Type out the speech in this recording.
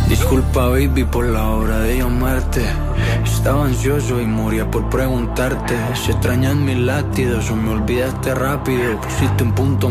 Disculpa, baby, por la hora de llamarte. Estaba ansioso y moría por preguntarte. Se extrañan mis latidos o me olvidaste rápido. Pusiste un punto